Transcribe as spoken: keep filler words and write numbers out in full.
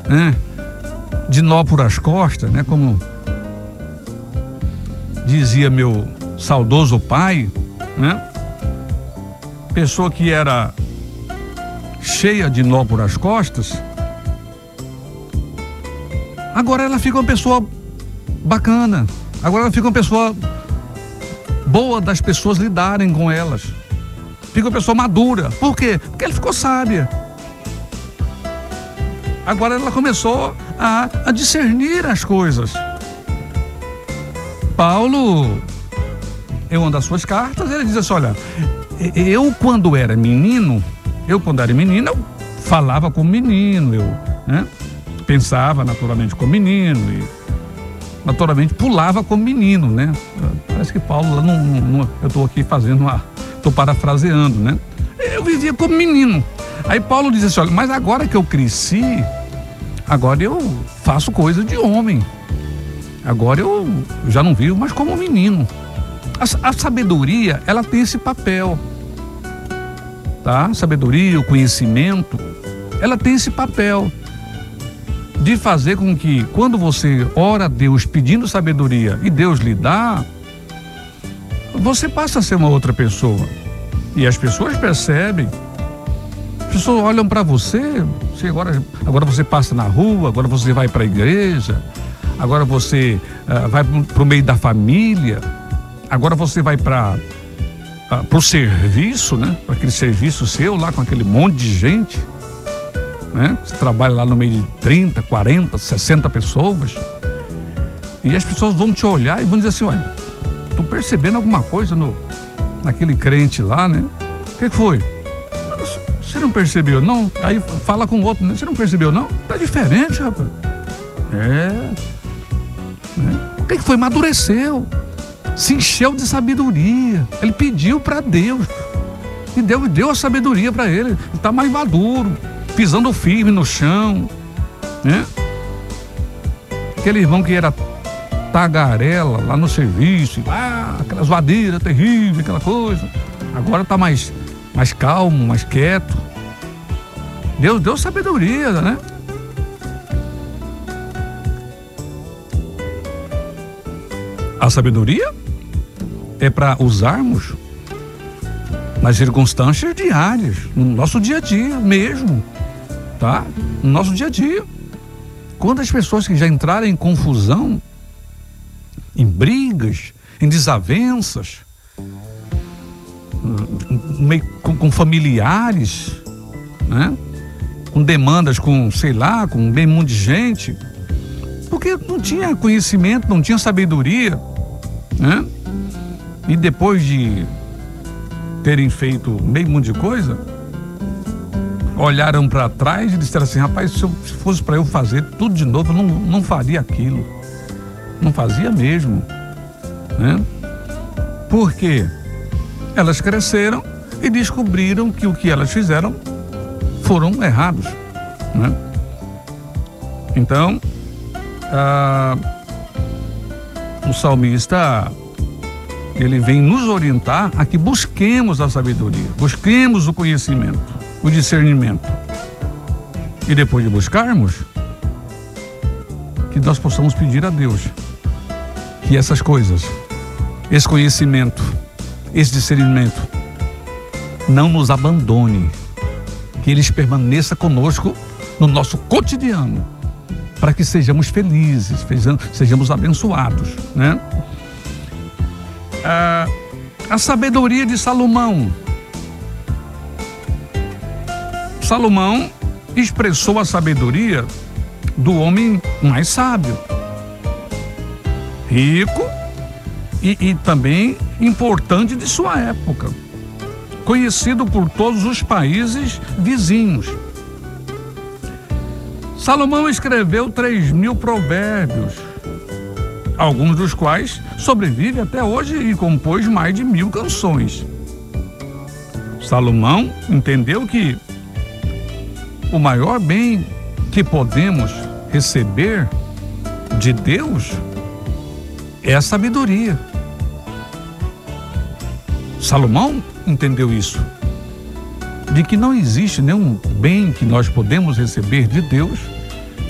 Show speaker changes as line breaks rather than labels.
né? De nó por as costas, né? Como dizia meu saudoso pai, né? Pessoa que era cheia de nó por as costas, agora ela fica uma pessoa bacana, agora ela fica uma pessoa boa das pessoas lidarem com elas, fica uma pessoa madura. Por quê? Porque ela ficou sábia. Agora ela começou a, a discernir as coisas. Paulo, em uma das suas cartas, ele diz assim: olha, eu quando era menino, eu quando era menino, eu falava como menino, eu, né, pensava naturalmente como menino e naturalmente pulava como menino, né? Parece que Paulo, não, não, eu estou aqui fazendo uma, estou parafraseando, né? Eu vivia como menino. Aí Paulo diz assim: olha, mas agora que eu cresci, agora eu faço coisa de homem. Agora eu já não vivo mais como menino. A, a sabedoria, ela tem esse papel, tá? A sabedoria, o conhecimento, ela tem esse papel de fazer com que, quando você ora a Deus pedindo sabedoria e Deus lhe dá, você passa a ser uma outra pessoa. E as pessoas percebem. As pessoas olham para você, você agora, agora você passa na rua, agora você vai para a igreja, agora você uh, vai para o meio da família, agora você vai para uh, o serviço, né? Para aquele serviço seu lá com aquele monte de gente, né? Você trabalha lá no meio de trinta, quarenta, sessenta pessoas, e as pessoas vão te olhar e vão dizer assim: olha, tô percebendo alguma coisa no, naquele crente lá, né? O que foi? Você não percebeu, não? Aí fala com o outro, né? Você não percebeu, não? Tá diferente, rapaz. É. Né? O que foi? Amadureceu. Se encheu de sabedoria. Ele pediu para Deus. E Deus deu a sabedoria para ele. Ele tá mais maduro, pisando firme no chão, né? Aquele irmão que era tagarela lá no serviço, ah, aquelas vadeiras terríveis, aquela coisa. Agora tá mais, mais calmo, mais quieto. Deus deu sabedoria, né? A sabedoria é para usarmos nas circunstâncias diárias, no nosso dia a dia mesmo, tá? No nosso dia a dia. Quando as pessoas que já entraram em confusão, em brigas, em desavenças, meio com, com familiares, né? Com demandas, com, sei lá, com um bem monte de gente, porque não tinha conhecimento, não tinha sabedoria, né? E depois de terem feito meio monte de coisa, olharam para trás e disseram assim: rapaz, se, eu, se fosse para eu fazer tudo de novo, eu não, não faria aquilo. Não fazia mesmo, né? Porque elas cresceram e descobriram que o que elas fizeram foram errados, né? Então, ah, o salmista, ele vem nos orientar a que busquemos a sabedoria, busquemos o conhecimento, o discernimento. E depois de buscarmos, que nós possamos pedir a Deus que essas coisas, esse conhecimento, esse discernimento, não nos abandone, que eles permaneçam conosco no nosso cotidiano, para que sejamos felizes, sejamos abençoados, né? Ah, a sabedoria de Salomão. Salomão expressou a sabedoria do homem mais sábio, rico e, e também importante de sua época, conhecido por todos os países vizinhos. Salomão escreveu três mil provérbios, alguns dos quais sobrevivem até hoje, e compôs mais de mil canções. Salomão entendeu que o maior bem que podemos receber de Deus é a sabedoria. Salomão entendeu isso, de que não existe nenhum bem que nós podemos receber de Deus